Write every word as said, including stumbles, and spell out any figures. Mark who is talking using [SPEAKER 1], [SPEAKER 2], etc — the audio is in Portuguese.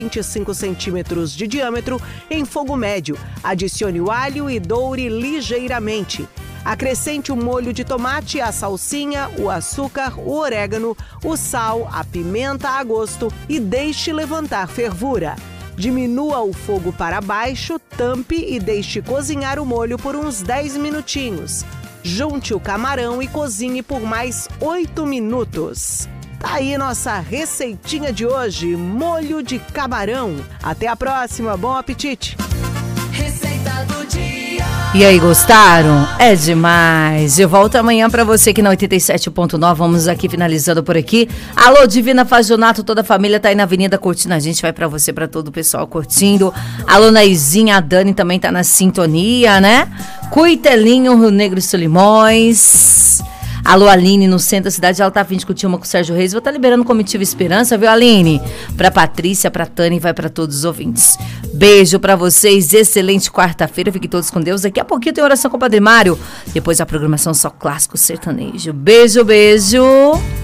[SPEAKER 1] vinte e cinco centímetros de diâmetro em fogo médio. Adicione o alho e doure ligeiramente. Acrescente o molho de tomate, a salsinha, o açúcar, o orégano, o sal, a pimenta a gosto e deixe levantar fervura. Diminua o fogo para baixo, tampe e deixe cozinhar o molho por uns dez minutinhos. Junte o camarão e cozinhe por mais oito minutos. Tá aí nossa receitinha de hoje, molho de camarão. Até a próxima, bom apetite!
[SPEAKER 2] Receita do dia.
[SPEAKER 3] E aí, gostaram? É demais. Eu volto amanhã pra você aqui na oitenta e sete ponto nove. Vamos aqui finalizando por aqui. Alô, Divina Fazionato, toda a família tá aí na avenida curtindo a gente. Vai pra você, pra todo o pessoal curtindo. Alô, Naizinha, a Dani também tá na sintonia, né? Cuitelinho, Rio Negro e Solimões. Alô, Aline, no centro da cidade, ela tá a fim de discutir uma com o Sérgio Reis. Vou estar tá liberando comitiva Esperança, viu, Aline? Pra Patrícia, pra Tânia e vai pra todos os ouvintes. Beijo pra vocês, excelente quarta-feira, fiquem todos com Deus. Daqui a pouquinho tem oração com o Padre Mário, depois a programação só clássico sertanejo. Beijo, beijo.